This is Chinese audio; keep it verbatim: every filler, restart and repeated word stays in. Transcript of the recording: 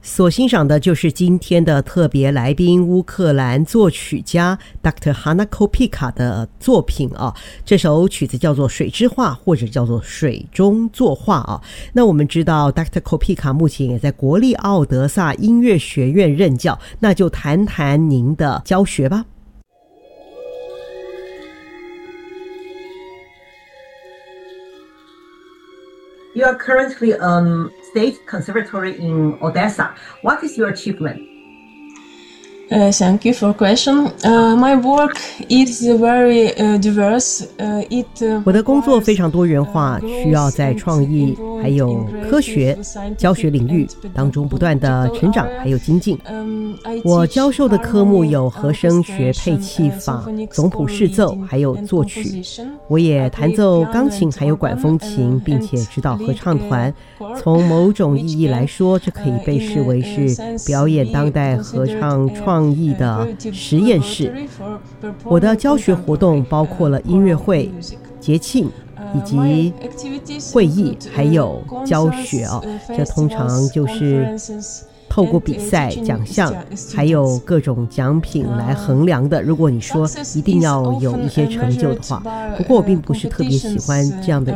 所欣赏的就是今天的特别来宾乌克兰作曲家 Doctor Hanna Kopika 的作品啊，这首曲子叫做水之画，或者叫做水中作画啊。那我们知道 Doctor Kopika 目前也在国立奥德萨音乐学院任教，那就谈谈您的教学吧。 You are currently um State Conservatory in Odessa. What is your achievement? Uh, thank you for question. Uh, my work is very uh, diverse. Uh, it, uh, 我的工作非常多元化，需要在创意还有科学教学领域当中不断的成长还有精进。我教授的科目有和声学配器法、总谱视奏还有作曲。我也弹奏钢琴还有管风琴，并且指导合唱团。从某种意义来说，这可以被视为是表演当代合唱创意的实验室。我的教学活动包括了音乐会、节庆以及会议还有教学哦，这通常就是透过比赛、奖项还有各种奖品来衡量的。如果你说一定要有一些成就的话，不过我并不是特别喜欢这样的